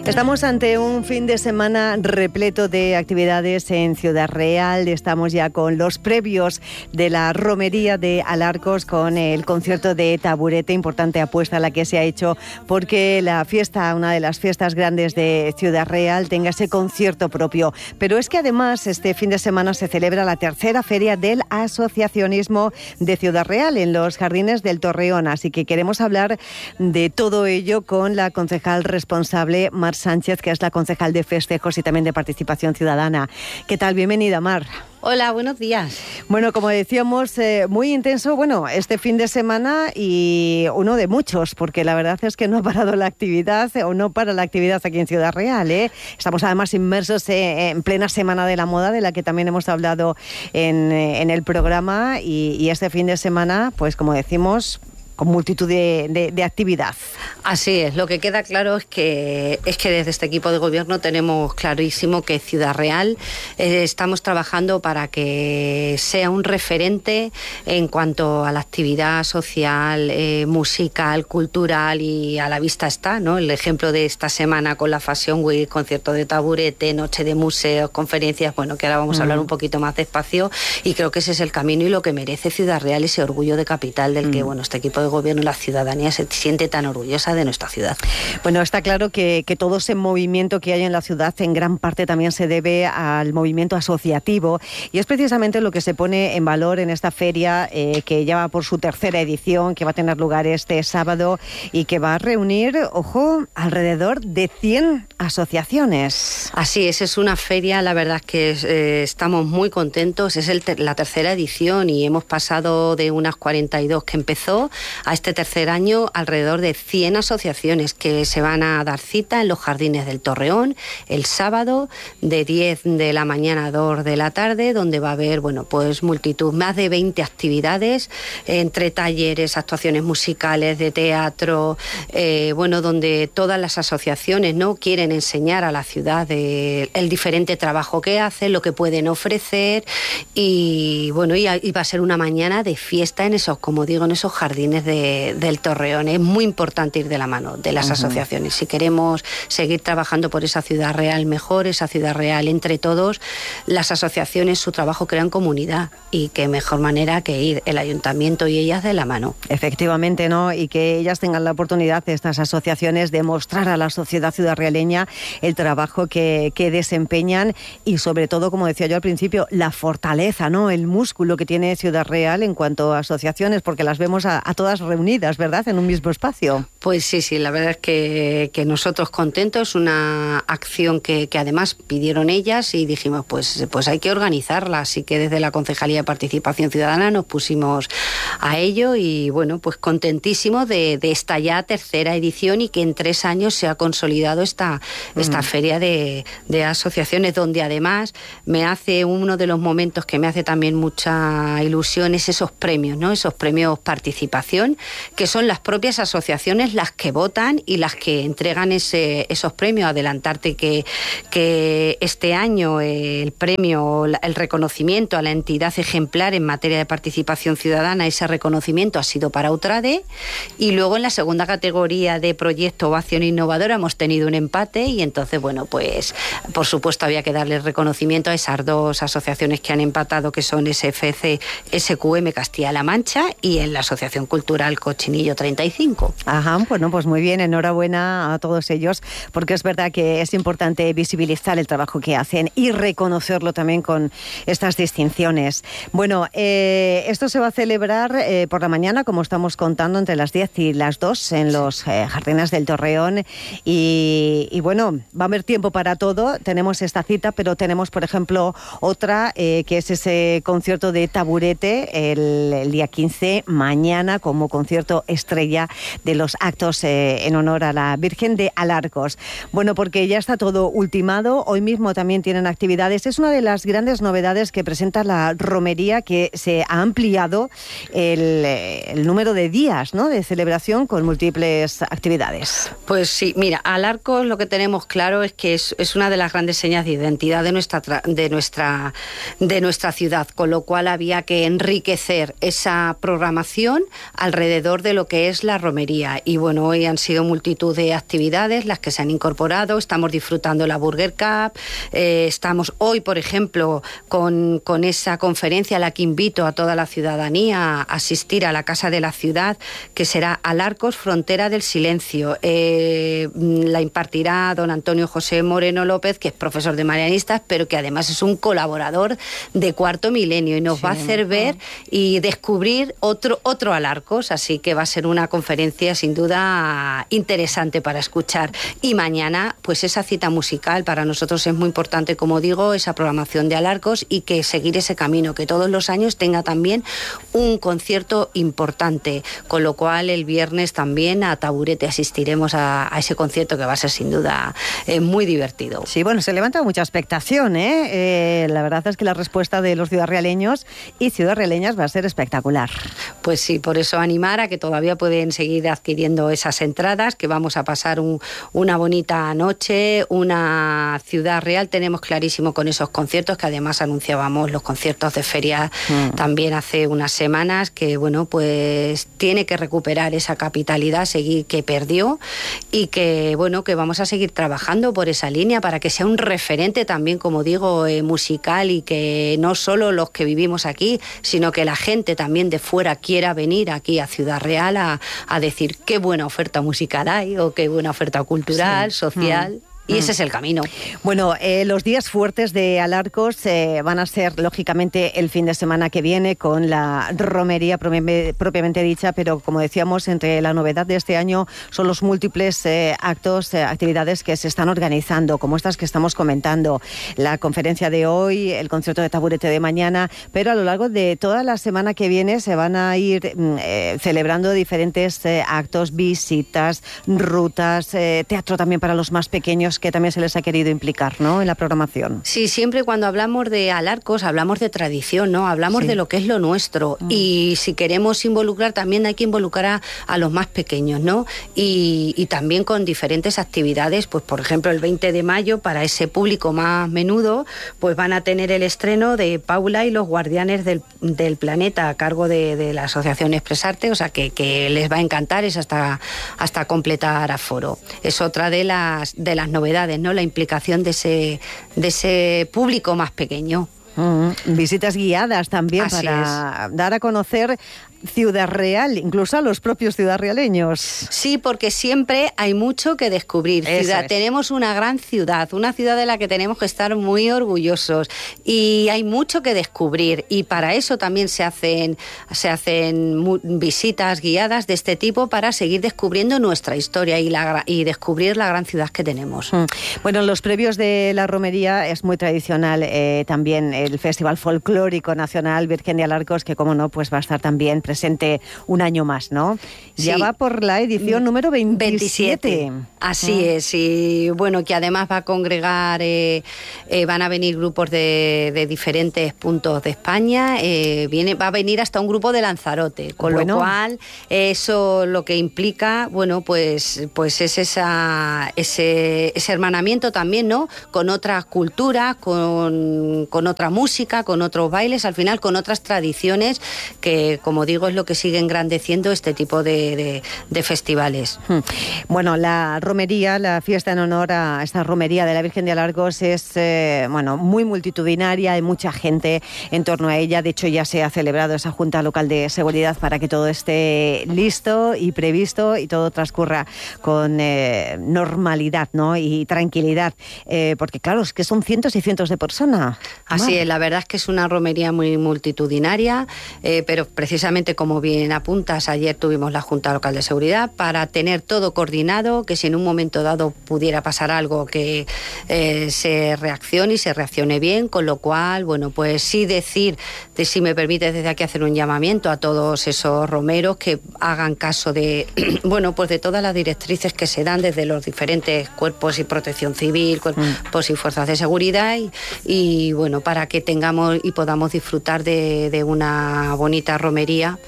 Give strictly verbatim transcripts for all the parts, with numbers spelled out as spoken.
Estamos ante un fin de semana repleto de actividades en Ciudad Real. Estamos ya con los previos de la romería de Alarcos, con el concierto de Taburete, importante apuesta la que se ha hecho porque la fiesta, una de las fiestas grandes de Ciudad Real, tenga ese concierto propio. Pero es que además este fin de semana se celebra la tercera feria del asociacionismo de Ciudad Real en los Jardines del Torreón. Así que queremos hablar de todo ello con la concejal responsable, Mar Sánchez, que es la concejal de festejos y también de participación ciudadana. ¿Qué tal? Bienvenida, Mar. Hola, buenos días. Bueno, como decíamos, eh, muy intenso, bueno, este fin de semana y uno de muchos, porque la verdad es que no ha parado la actividad o no para la actividad aquí en Ciudad Real, ¿eh? Estamos además inmersos eh, en plena Semana de la Moda, de la que también hemos hablado en, en el programa, y, y este fin de semana, pues como decimos, con multitud de, de, de actividad. Así es, lo que queda claro es que es que desde este equipo de gobierno tenemos clarísimo que Ciudad Real eh, estamos trabajando para que sea un referente en cuanto a la actividad social, eh, musical, cultural, y a la vista está, ¿no? El ejemplo de esta semana con la Fashion Week, concierto de Taburete, noche de museos, conferencias, bueno, que ahora vamos a hablar un poquito más despacio, y creo que ese es el camino y lo que merece Ciudad Real, ese orgullo de capital del que, bueno, este equipo de gobierno y la ciudadanía se siente tan orgullosa de nuestra ciudad. Bueno, está claro que, que todo ese movimiento que hay en la ciudad en gran parte también se debe al movimiento asociativo, y es precisamente lo que se pone en valor en esta feria eh, que ya va por su tercera edición, que va a tener lugar este sábado y que va a reunir, ojo, alrededor de cien asociaciones. Así es, es una feria, la verdad es que eh, estamos muy contentos, es el ter- la tercera edición y hemos pasado de unas cuarenta y dos que empezó a este tercer año alrededor de cien asociaciones que se van a dar cita en los Jardines del Torreón el sábado de diez de la mañana a dos de la tarde, donde va a haber, bueno, pues multitud, más de veinte actividades, entre talleres, actuaciones musicales, de teatro, eh, bueno, donde todas las asociaciones, ¿no?, quieren enseñar a la ciudad de, el diferente trabajo que hacen, lo que pueden ofrecer, y bueno, y, y va a ser una mañana de fiesta en esos, como digo, en esos jardines de, del Torreón. Es muy importante ir de la mano de las uh-huh. asociaciones. Si queremos seguir trabajando por esa Ciudad Real mejor, esa Ciudad Real entre todos, las asociaciones, su trabajo crean comunidad, y qué mejor manera que ir el ayuntamiento y ellas de la mano. Efectivamente, ¿no? Y que ellas tengan la oportunidad, estas asociaciones, de mostrar a la sociedad ciudadrealeña el trabajo que, que desempeñan, y sobre todo, como decía yo al principio, la fortaleza, ¿no?, el músculo que tiene Ciudad Real en cuanto a asociaciones, porque las vemos a, a todas reunidas, ¿verdad?, en un mismo espacio. Pues sí, sí, la verdad es que, que nosotros contentos, una acción que, que además pidieron ellas y dijimos, pues, pues hay que organizarla, así que desde la Concejalía de Participación Ciudadana nos pusimos a ello, y bueno, pues contentísimos de, de esta ya tercera edición, y que en tres años se ha consolidado esta, mm. esta feria de, de asociaciones, donde además me hace uno de los momentos que me hace también mucha ilusión es esos premios, ¿no?, esos premios participación, que son las propias asociaciones las que votan y las que entregan ese, esos premios. Adelantarte que, que este año el premio, el reconocimiento a la entidad ejemplar en materia de participación ciudadana, ese reconocimiento ha sido para Utrade, y luego en la segunda categoría de proyecto o acción innovadora hemos tenido un empate, y entonces, bueno, pues por supuesto había que darle reconocimiento a esas dos asociaciones que han empatado, que son S F C S Q M Castilla-La Mancha y en la Asociación Cultural Cochinillo treinta y cinco. Ajá, bueno, pues muy bien, enhorabuena a todos ellos, porque es verdad que es importante visibilizar el trabajo que hacen y reconocerlo también con estas distinciones. Bueno, eh, esto se va a celebrar eh, por la mañana, como estamos contando, entre las diez y las dos en los eh, Jardines del Torreón, y, y bueno, va a haber tiempo para todo. Tenemos esta cita, pero tenemos, por ejemplo, otra eh, que es ese concierto de Taburete el, el día quince, mañana, como concierto estrella de los actos eh, en honor a la Virgen de Alarcos. Bueno, porque ya está todo ultimado, hoy mismo también tienen actividades. Es una de las grandes novedades que presenta la romería, que se ha ampliado el, el número de días, ¿no?, de celebración, con múltiples actividades. Pues sí, mira, Alarcos lo que tenemos claro es que es, es una de las grandes señas de identidad de nuestra, de, nuestra, de nuestra ciudad, con lo cual había que enriquecer esa programación a alrededor de lo que es la romería. Y bueno, hoy han sido multitud de actividades las que se han incorporado, estamos disfrutando la Burger Cup, eh, estamos hoy, por ejemplo, con, con esa conferencia a la que invito a toda la ciudadanía a asistir a la Casa de la Ciudad, que será Alarcos, Frontera del Silencio. Eh, la impartirá don Antonio José Moreno López, que es profesor de marianistas, pero que además es un colaborador de Cuarto Milenio y nos sí, va a hacer ver y descubrir otro, otro Alarcos, así que va a ser una conferencia sin duda interesante para escuchar. Y mañana, pues esa cita musical para nosotros es muy importante, como digo, esa programación de Alarcos y que seguir ese camino, que todos los años tenga también un concierto importante, con lo cual el viernes también a Taburete asistiremos a, a ese concierto que va a ser sin duda eh, muy divertido. Sí, bueno, se levanta mucha expectación, ¿eh? Eh, la verdad es que la respuesta de los ciudadrealeños y ciudadrealeñas va a ser espectacular. Pues sí, por eso animar a que todavía pueden seguir adquiriendo esas entradas, que vamos a pasar un, una bonita noche, una ciudad real. Tenemos clarísimo con esos conciertos, que además anunciábamos los conciertos de feria mm. también hace unas semanas, que bueno, pues tiene que recuperar esa capitalidad seguir que perdió y que bueno, que vamos a seguir trabajando por esa línea para que sea un referente también, como digo, eh, musical, y que no solo los que vivimos aquí, sino que la gente también de fuera quiera venir aquí a Ciudad Real a, a decir qué buena oferta musical hay o qué buena oferta cultural, sí. social. Mm. Y ese es el camino. Bueno, eh, los días fuertes de Alarcos eh, van a ser, lógicamente, el fin de semana que viene con la romería propiamente dicha, pero como decíamos, entre la novedad de este año son los múltiples eh, actos, eh, actividades que se están organizando, como estas que estamos comentando, la conferencia de hoy, el concierto de Taburete de mañana, pero a lo largo de toda la semana que viene se van a ir eh, celebrando diferentes eh, actos, visitas, rutas, eh, teatro también para los más pequeños, que también se les ha querido implicar, ¿no?, en la programación. Sí, siempre cuando hablamos de Alarcos hablamos de tradición, ¿no? Hablamos sí. de lo que es lo nuestro mm. y si queremos involucrar también hay que involucrar a, a los más pequeños, ¿no? Y, y también con diferentes actividades, pues por ejemplo el veinte de mayo para ese público más menudo, pues van a tener el estreno de Paula y los Guardianes del, del Planeta a cargo de, de la Asociación Expresarte, o sea que, que les va a encantar, es hasta, hasta completar aforo. Es otra de las, de las novedades, ¿no? La implicación de ese, de ese público más pequeño. Mm, visitas guiadas también. Así para es. Dar a conocer Ciudad Real, incluso a los propios ciudadrealeños. Sí, porque siempre hay mucho que descubrir. Ciudad, es. Tenemos una gran ciudad, una ciudad de la que tenemos que estar muy orgullosos y hay mucho que descubrir, y para eso también se hacen, se hacen visitas guiadas de este tipo para seguir descubriendo nuestra historia y, la, y descubrir la gran ciudad que tenemos. Mm. Bueno, los previos de la romería es muy tradicional eh, también el Festival Folclórico Nacional Virgen de Alarcos, que como no, pues va a estar también presente un año más, ¿no? Sí. Ya va por la edición número veintisiete. veintisiete. Así ah. es, y bueno, que además va a congregar, eh, eh, van a venir grupos de, de diferentes puntos de España, eh, viene, va a venir hasta un grupo de Lanzarote, con bueno. lo cual eso lo que implica, bueno, pues, pues es esa, ese, ese hermanamiento también, ¿no? Con otras culturas, con, con otra música, con otros bailes, al final con otras tradiciones que, como digo, es lo que sigue engrandeciendo este tipo de, de, de festivales. Bueno, la romería, la fiesta en honor a esta romería de la Virgen de Alarcos es eh, bueno, muy multitudinaria, hay mucha gente en torno a ella. De hecho, ya se ha celebrado esa Junta Local de Seguridad para que todo esté listo y previsto y todo transcurra con eh, normalidad, ¿no?, y tranquilidad, eh, porque claro, es que son cientos y cientos de personas. Así es, la verdad es que es una romería muy multitudinaria, eh, pero precisamente como bien apuntas, ayer tuvimos la Junta Local de Seguridad para tener todo coordinado, que si en un momento dado pudiera pasar algo, que eh, se reaccione y se reaccione bien, con lo cual, bueno, pues sí decir, de, si me permites desde aquí hacer un llamamiento a todos esos romeros que hagan caso de, bueno, pues de todas las directrices que se dan desde los diferentes cuerpos y protección civil, cuerpos mm. y fuerzas de seguridad y, y bueno, para que tengamos y podamos disfrutar de, de una bonita romería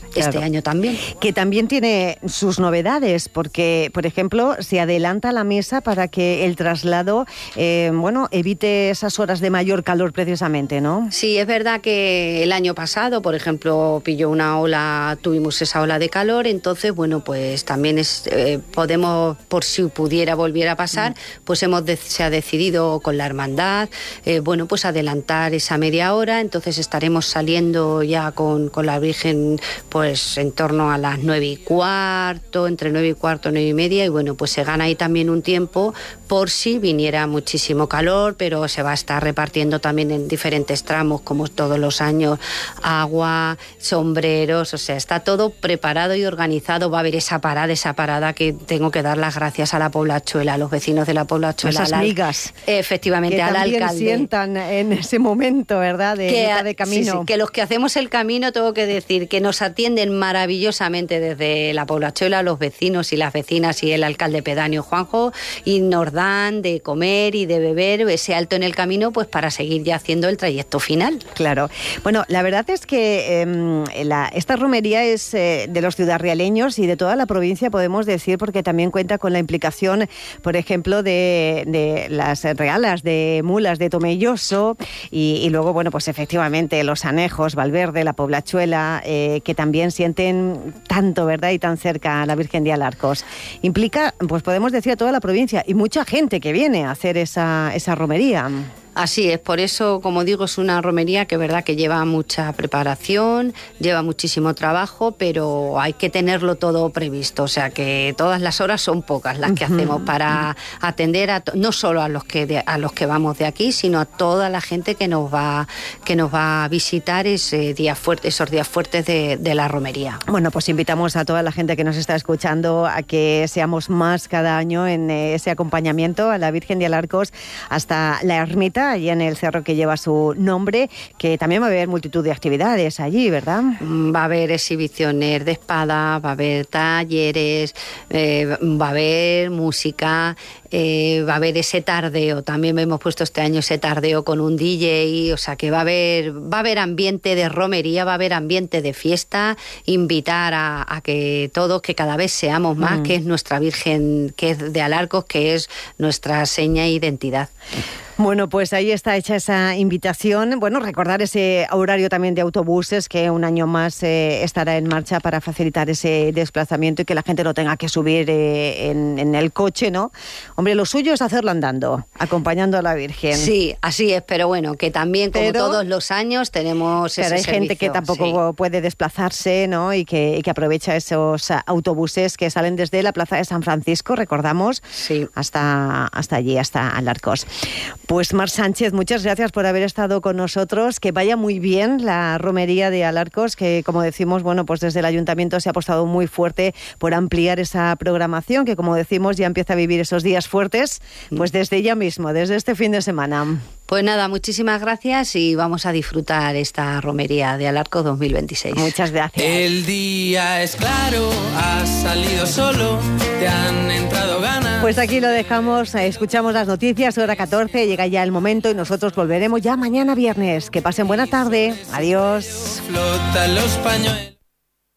este Claro. año también. Que también tiene sus novedades, porque, por ejemplo, se adelanta la mesa para que el traslado, eh, bueno, evite esas horas de mayor calor precisamente, ¿no? Sí, es verdad que el año pasado, por ejemplo, pilló una ola, tuvimos esa ola de calor, entonces, bueno, pues también es, eh, podemos, por si pudiera volver a pasar, mm. pues hemos de, se ha decidido con la hermandad, eh, bueno, pues adelantar esa media hora, entonces estaremos saliendo ya con, con la Virgen, pues en torno a las nueve y cuarto, entre nueve y cuarto, nueve y media, y bueno, pues se gana ahí también un tiempo por si viniera muchísimo calor, pero se va a estar repartiendo también en diferentes tramos, como todos los años, agua, sombreros, o sea, está todo preparado y organizado. Va a haber esa parada, esa parada que tengo que dar las gracias a la Poblachuela, a los vecinos de la Poblachuela. Esas migas. Efectivamente, que al también alcalde. Sientan en ese momento, ¿verdad?, de, que, de camino. Sí, sí, que los que hacemos el camino, tengo que decir, que nos atienden maravillosamente desde la Poblachuela, los vecinos y las vecinas y el alcalde pedáneo Juanjo, y nos dan de comer y de beber ese alto en el camino, pues para seguir ya haciendo el trayecto final. Claro. Bueno, la verdad es que eh, la, esta romería es eh, de los ciudadrealeños y de toda la provincia, podemos decir, porque también cuenta con la implicación, por ejemplo, de, de las realas de Mulas de Tomelloso y, y luego, bueno, pues efectivamente los Anejos, Valverde, la Poblachuela, eh, que también sienten tanto, ¿verdad?, y tan cerca a la Virgen de Alarcos. Implica, pues podemos decir, a toda la provincia y mucha gente que viene a hacer esa, esa romería. Así es, por eso, como digo, es una romería que verdad que lleva mucha preparación, lleva muchísimo trabajo, pero hay que tenerlo todo previsto, o sea que todas las horas son pocas las que hacemos para atender a no solo a los que de, a los que vamos de aquí, sino a toda la gente que nos va que nos va a visitar ese día fuerte, esos días fuertes de, de la romería. Bueno, pues invitamos a toda la gente que nos está escuchando a que seamos más cada año en ese acompañamiento a la Virgen de Alarcos hasta la ermita, allí en el cerro que lleva su nombre, que también va a haber multitud de actividades allí, ¿verdad? Va a haber exhibiciones de espada, va a haber talleres, eh, va a haber música, eh, va a haber ese tardeo, también hemos puesto este año ese tardeo con un D J, o sea que va a haber, va a haber ambiente de romería, va a haber ambiente de fiesta, invitar a, a que todos, que cada vez seamos más, mm. que es nuestra Virgen, que es de Alarcos, que es nuestra seña e identidad. Bueno, pues ahí está hecha esa invitación. Bueno, recordar ese horario también de autobuses que un año más eh, estará en marcha para facilitar ese desplazamiento y que la gente no tenga que subir eh, en, en el coche, ¿no? Hombre, lo suyo es hacerlo andando, acompañando a la Virgen. Sí, así es, pero bueno, que también como pero, todos los años tenemos ese pero hay servicio, gente que tampoco sí. puede desplazarse, ¿no? Y que, y que aprovecha esos autobuses que salen desde la Plaza de San Francisco, recordamos, sí. hasta, hasta allí, hasta Alarcos. Pues Mar Sánchez, muchas gracias por haber estado con nosotros. Que vaya muy bien la romería de Alarcos, que como decimos, bueno, pues desde el Ayuntamiento se ha apostado muy fuerte por ampliar esa programación, que como decimos ya empieza a vivir esos días fuertes, pues desde ya mismo, desde este fin de semana. Pues nada, muchísimas gracias y vamos a disfrutar esta romería de Alarcos dos mil veintiséis. Muchas gracias. El día es claro, has salido solo, te han entrado ganas. Pues aquí lo dejamos, escuchamos las noticias, hora catorce, llega ya el momento y nosotros volveremos ya mañana viernes. Que pasen buena tarde, adiós. Flotan los pañuelos.